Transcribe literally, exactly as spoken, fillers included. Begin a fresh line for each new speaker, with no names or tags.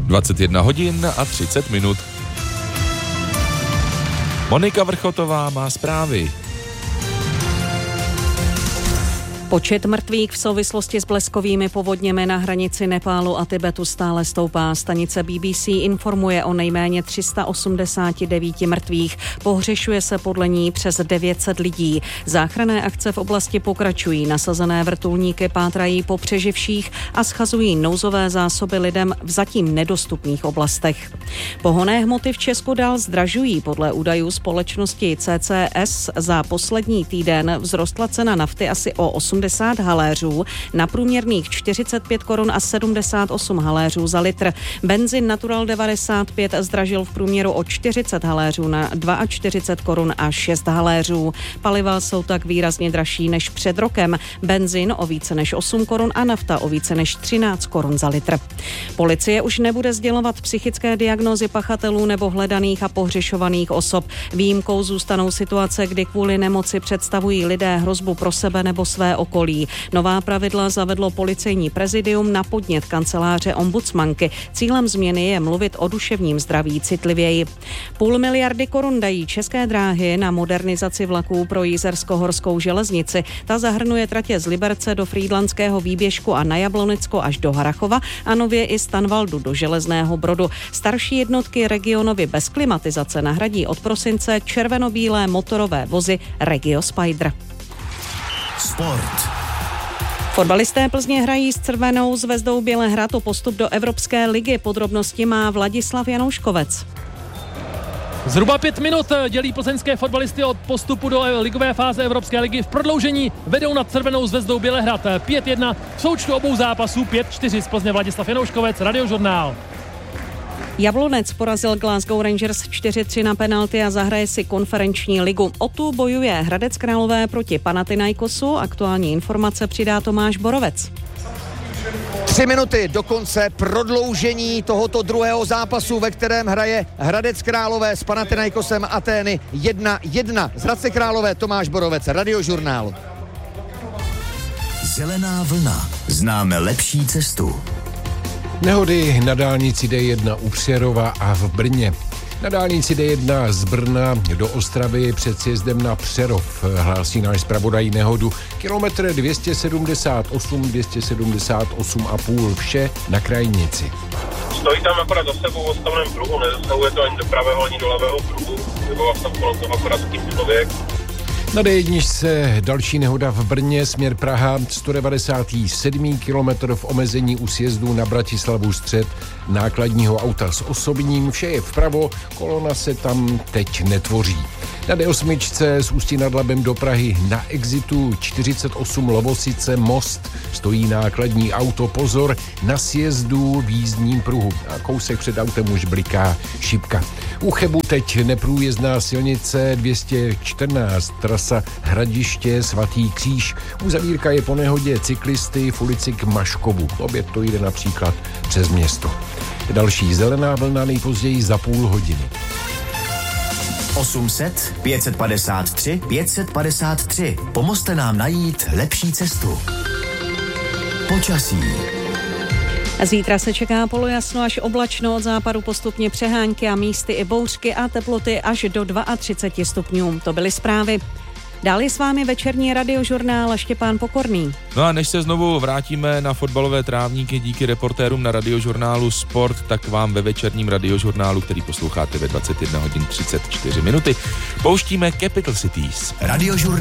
dvacet jedna hodin a třicet minut. Monika Vrchotová má zprávy.
Počet mrtvých v souvislosti s bleskovými povodněmi na hranici Nepálu a Tibetu stále stoupá. Stanice B B C informuje o nejméně tři sta osmdesáti devíti mrtvých. Pohřešuje se podle ní přes devět set lidí. Záchranné akce v oblasti pokračují. Nasazené vrtulníky pátrají po přeživších a schazují nouzové zásoby lidem v zatím nedostupných oblastech. Pohonné hmoty v Česku dál zdražují. Podle údajů společnosti C C S za poslední týden vzrostla cena nafty asi o osmdesát haléřů na průměrných čtyřicet pět korun a sedmdesát osm haléřů za litr. Benzin Natural devadesát pět zdražil v průměru o čtyřicet haléřů na čtyřicet dva korun a šest haléřů. Paliva jsou tak výrazně dražší než před rokem. Benzin o více než osm korun a nafta o více než třináct korun za litr. Policie už nebude sdělovat psychické diagnózy pachatelů nebo hledaných a pohřešovaných osob. Výjimkou zůstanou situace, kdy kvůli nemoci představují lidé hrozbu pro sebe nebo své okolí. Nová pravidla zavedlo policejní prezidium na podnět kanceláře ombudsmanky. Cílem změny je mluvit o duševním zdraví citlivěji. Půl miliardy korun dají České dráhy na modernizaci vlaků pro Jizersko-horskou železnici. Ta zahrnuje tratě z Liberce do Frýdlantského výběžku a na Jablonicko až do Harachova a nově i z Tanvaldu do Železného Brodu. Starší jednotky regionově bez klimatizace nahradí od prosince červenobílé motorové vozy Regio Spider.
Sport.
Fotbalisté Plzně hrají s Crvenou zvezdou Bělehrad o postup do Evropské ligy. Podrobnosti má Vladislav Janouškovec.
Zhruba pět minut dělí plzeňské fotbalisty od postupu do ligové fáze Evropské ligy. V prodloužení vedou nad Crvenou zvezdou Bělehrad pět jedna. V součtu obou zápasů pět čtyři z Plzně Vladislav Janouškovec, Radiožurnál.
Jablonec porazil Glasgow Rangers čtyři tři na penalty a zahraje si konferenční ligu. O tu bojuje Hradec Králové proti Panathinaikosu. Aktuální informace přidá Tomáš Borovec.
Tři minuty do konce prodloužení tohoto druhého zápasu, ve kterém hraje Hradec Králové s Panathinaikosem Atény jedna jedna. Z Hradce Králové Tomáš Borovec, Radiožurnál.
Zelená vlna. Známe lepší cestu.
Nehody na dálnici D jedna u Přerova a v Brně. Na dálnici D jedna z Brna do Ostravy před sjezdem na Přerov hlásí náš zpravodaj nehodu. Kilometr dvě stě sedmdesát osm, dvě stě sedmdesát osm a půl, vše na krajnici.
Stojí tam akorát za sebou v odstavném pruhu, nezasahuje to ani do pravého, ani do levého pruhu, nebo vlastně kolem toho akorát ským člověk.
Na D jedna se další nehoda v Brně, směr Praha, sto devadesátý sedmý kilometr v omezení u sjezdu na Bratislavu střed nákladního auta s osobním, vše je vpravo, kolona se tam teď netvoří. Na D osm z Ústí nad Labem do Prahy na exitu čtyřicet osm Lovosice Most stojí nákladní auto, pozor, na sjezdu v jízdním pruhu a kousek před autem už bliká šipka. U Chebu teď neprůjezdná silnice dvě stě čtrnáct, trasa Hradiště Svatý Kříž. Uzavírka je po nehodě cyklisty v ulici k Maškovu. Oběd to jde například přes město. Další zelená vlna nejpozději za půl hodiny.
osm set, pět set padesát tři, pět set padesát tři. Pomozte nám najít lepší cestu. Počasí.
Zítra se čeká polojasno až oblačno, od západu postupně přehánky a místy i bouřky a teploty až do třicet dva stupňů. To byly zprávy. Dál je s vámi večerní Radiožurnál a Štěpán Pokorný.
No a než se znovu vrátíme na fotbalové trávníky díky reportérům na Radiožurnálu Sport, tak vám ve večerním Radiožurnálu, který posloucháte ve dvacet jedna hodin třicet čtyři minuty, pouštíme Capital Cities.
Radiožurnál.